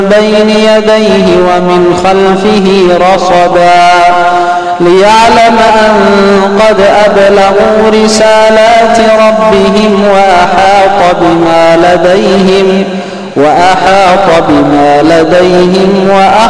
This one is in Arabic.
بين يديه ومن خلفه رصدا ليعلم أن قد أبلغوا رسالات ربهم وأحاط بما لديهم